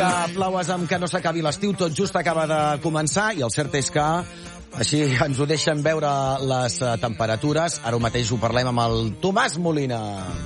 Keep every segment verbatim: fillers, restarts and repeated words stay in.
que plaues amb que no s'acabi l'estiu, tot just acaba de començar, i el cert és que així ens ho deixen veure les temperatures. Ara mateix ho parlem amb el Tomàs Molina.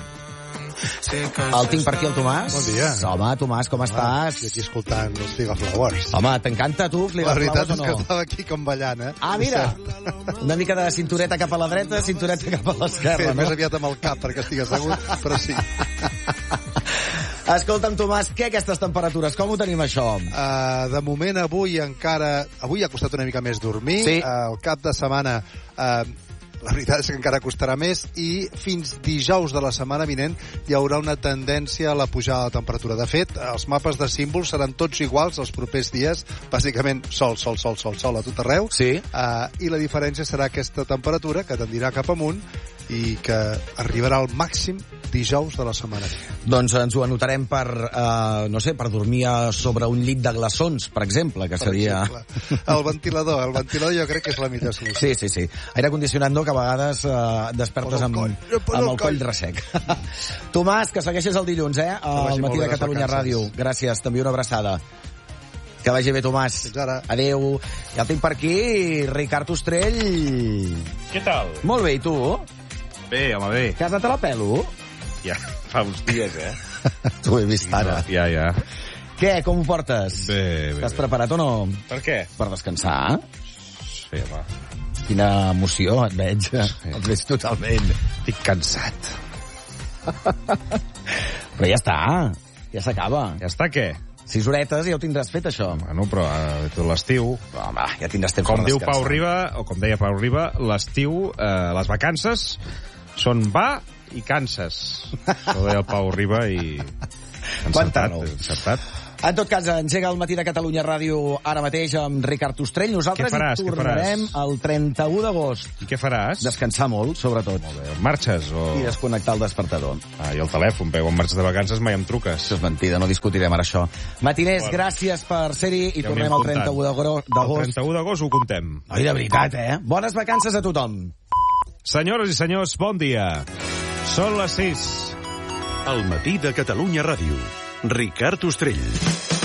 El tinc per aquí, el Tomàs. Bon dia. Home, Tomàs, com estàs? Estic aquí escoltant els Figaflowers. Home, t'encanta a tu, La veritat Figaflowers, o és que no? estava aquí com ballant, eh? Ah, mira, una mica de cintureta cap a la dreta, cintureta cap a l'esquerra, Sí, no? més aviat amb el cap perquè estic assegut, però sí. Escolta'm, Tomàs, què aquestes temperatures? Com ho tenim, això? Uh, de moment, avui encara... Avui ha costat una mica més dormir. Sí. Uh, el cap de setmana... Uh, la veritat és que encara costarà més i fins dijous de la setmana vinent hi haurà una tendència a la pujada de temperatura. De fet, els mapes de símbols seran tots iguals els propers dies, bàsicament sol, sol, sol, sol, sol a tot arreu. Sí. Uh, I la diferència serà aquesta temperatura que tendirà cap amunt i que arribarà al màxim dijous de la setmana vinent. Doncs ens ho anotarem per, uh, no sé, per dormir sobre un llit de glaçons, per exemple, que Per seria... exemple. El ventilador, el ventilador jo crec que és la millor solució. Sí, sí, sí. Aire condicionat no, que a vegades uh, despertes amb, Pel coll. Pel amb el coll coll. ressec. Tomàs, que segueixes el dilluns, eh? Al vagi matí molt de bé les Catalunya vacances. Ràdio. Gràcies, també una abraçada. Que vagi bé, Tomàs. Fins ara. Adéu. Ja el tinc per aquí, Ricard Ostrell. Què tal? Molt bé, i tu? Bé, home, bé. Que has anat a la pelo? Ja, fa uns dies, eh? T'ho he vist ara. Ja, ja. Què, com ho portes? Bé, bé, T'has bé. preparat o no? Per què? Per descansar? Sí, home. Quina emoció, et veig. Et veig totalment. Estic cansat. Però ja està, ja s'acaba. Ja està, què? Sis horetes i ja ho tindràs fet, això. Bueno, però eh, tot l'estiu... Home, ja tindràs temps Com per diu descansar. Pau Riba, o com deia Pau Riba, l'estiu, eh, les vacances són va i canses. Això deia el Pau Riba i... Quanta Encertat, raó. encertat. En tot cas, engega el matí de Catalunya Ràdio ara mateix amb Ricard Ostrell. Nosaltres Què faràs, hi què tornarem el trenta-u d'agost. I què faràs? Descansar molt, sobretot. Molt bé. Marxes o... I desconnectar el despertador. Ah, i el telèfon, perquè quan marxes de vacances mai em truques. Això és mentida, no discutirem ara això. Matiners, Bueno. gràcies per ser-hi i Ja ho tornem anem el comptant. trenta-u El d'agost. trenta-u d'agost ho contem. Ai, de veritat, eh? Bones vacances a tothom. Senyores i senyors, bon dia. Són les sis. El matí de Catalunya Ràdio. Ricard Ostrell.